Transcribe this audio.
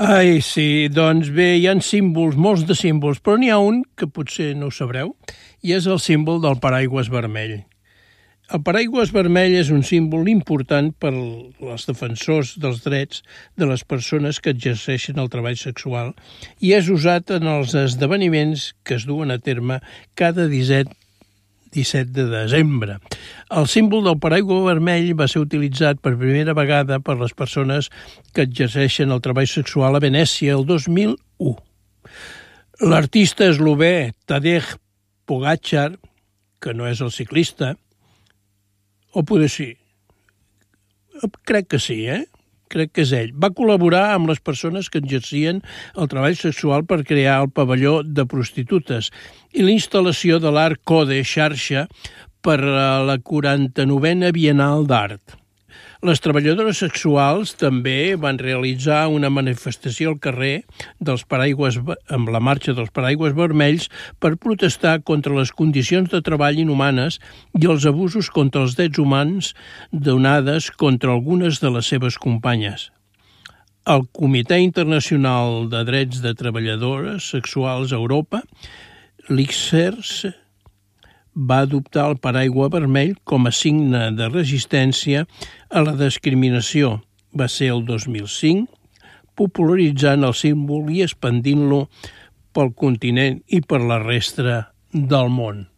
Ai, sí, doncs bé, hi ha símbols, molts de símbols, però n'hi ha un que potser no ho sabreu, i és el símbol del paraigües vermell. El paraigües vermell és un símbol important per als defensors dels drets de les persones que exerceixen el treball sexual i és usat en els esdeveniments que es duen a terme cada 17 de desembre. El símbol del paraigua vermell va ser utilitzat per primera vegada per les persones que exerceixen el treball sexual a Venècia el 2001. L'artista eslové Tadej Pogačar, que no és el ciclista, o potser sí, crec que sí, crec que és ell. Va col·laborar amb les persones que exercien el treball sexual per crear el pavelló de prostitutes i la instal·lació de l'Art Code xarxa per a la 49a Bienal d'Art. Les treballadores sexuals també van realitzar una manifestació al carrer dels paraigües amb la marxa dels paraigües vermells per protestar contra les condicions de treball inhumanes i els abusos contra els drets humans donades contra algunes de les seves companyes. El Comitè Internacional de Drets de Treballadores Sexuals a Europa, l'ICSERS, va adoptar el paraigua vermell com a signe de resistència a la discriminació. Va ser el 2005, popularitzant el símbol i expandint-lo pel continent i per la resta del món.